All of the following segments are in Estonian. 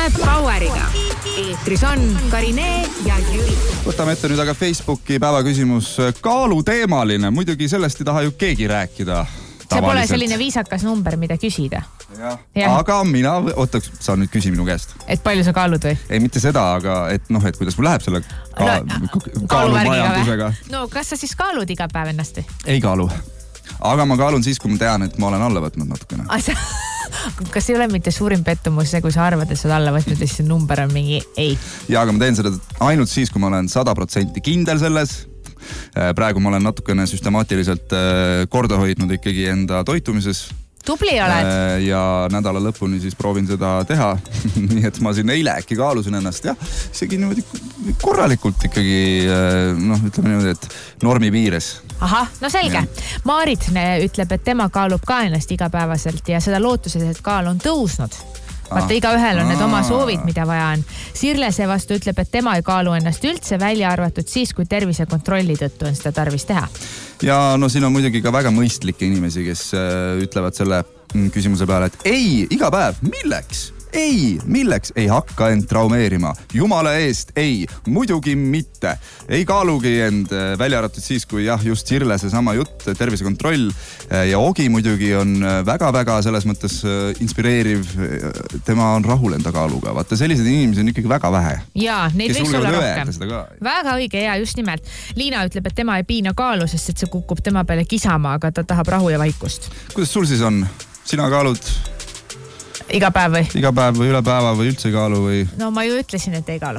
Poweriga. Eetris on Karine ja Jüri. Võtame ette nüüd aga Facebooki päevaküsimus kaaluteemaline. Muidugi sellest ei taha ju keegi rääkida. See pole selline viisakas number, mida küsida. Ja. Aga mina, sa nüüd küsi minu käest. Et palju sa kaalud või? Ei, mitte seda, aga et kuidas mul läheb selle kaalumajandusega. No kas sa siis kaalud iga päev ennast või? Ei kaalu. Aga ma kaalun siis, kui ma tean, et ma olen alla võtnud natukene. Kas ei ole mitte suurim pettumus see, kui sa arvad, et sa oled alla võtnud ja siis number on mingi ei? Ja, aga ma teen seda ainult siis, kui ma olen 100% kindel selles. Praegu ma olen natukene süstemaatiliselt korda hoidnud ikkagi enda toitumises. Tubli oled. Ja nädala lõpuni siis proovin seda teha. Nii et ma siin eile äkki kaalusin ennast. Jah, isegi niimoodi korralikult ikkagi, ütleme niimoodi, et normi piires. Aha, no selge. Maarit ütleb, et tema kaalub ka ennast igapäevaselt ja seda lootuses, et kaal on tõusnud. Vaata, iga ühel on need oma soovid, mida vaja on. Sirle seevastu ütleb, et tema ei kaalu ennast üldse, välja arvatud siis, kui tervisekontrolli tõttu on seda tarvis teha. Ja siin on muidugi ka väga mõistlikke inimesi, kes ütlevad selle küsimuse peale, et ei, iga päev, milleks? Ei, milleks? Ei hakka end traumeerima. Jumala eest, ei, muidugi mitte. Ei kaalugi end välja arvatud siis, kui just Sirle see sama jutt, tervisekontroll ja Ogi muidugi on väga-väga selles mõttes inspireeriv. Tema on rahul enda kaaluga. Vaata, sellised inimesed on ikkagi väga vähe. Jaa, neid võiks olla rohkem. Ka. Väga õige, ja just nimelt. Liina ütleb, et tema ei piina kaalu, sest et see kukub tema peale kisama, aga ta tahab rahu ja vaikust. Kuidas sul siis on? Sina kaalud iga päev või? Iga päev või üle päeva või üldse ei kaalu või? No ma ju ütlesin, et ei kaalu.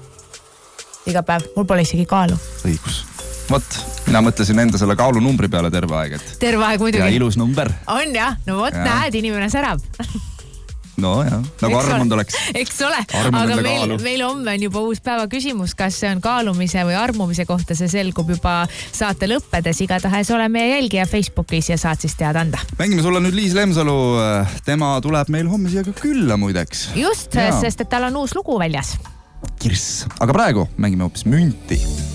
Iga päev. Mul pole isegi kaalu. Õigus. Vot, mina mõtlesin enda selle kaalu numbri peale terve aeg. Terve aeg muidugi. Ja ilus number. On jah. No vot, näed, inimene särab. No jah, nagu Armand oleks. Eks ole, aga meil homme on juba uus päeva küsimus, kas see on kaalumise või armumise kohta, see selgub juba saate lõppedes, igatahes ole meie jälgija Facebookis ja saad siis teada anda. Mängime sulle nüüd Liis Lemsalu, tema tuleb meil homme siia ka külla muideks. Just, sest et tal on uus lugu väljas. Kirss, aga praegu mängime hoopis münti.